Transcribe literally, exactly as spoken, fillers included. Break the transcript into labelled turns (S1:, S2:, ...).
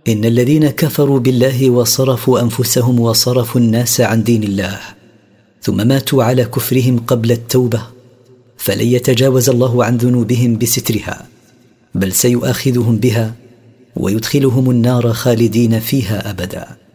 S1: إن الذين كفروا بالله وصرفوا أنفسهم وصرفوا الناس عن دين الله ثم ماتوا على كفرهم قبل التوبة فلن يتجاوز الله عن ذنوبهم بسترها، بل سيؤاخذهم بها ويدخلهم النار خالدين فيها أبدا.